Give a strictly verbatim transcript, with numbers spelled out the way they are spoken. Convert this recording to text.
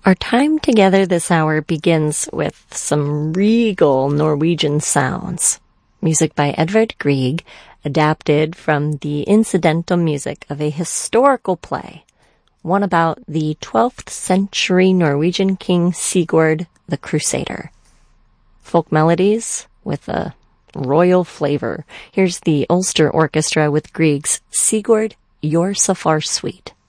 Our time together this hour begins with some regal Norwegian sounds. Music by Edvard Grieg, adapted from the incidental music of a historical play, one about the twelfth century Norwegian king Sigurd the Crusader. Folk melodies with a royal flavor. Here's the Ulster Orchestra with Grieg's Sigurd, You're So Far Sweet.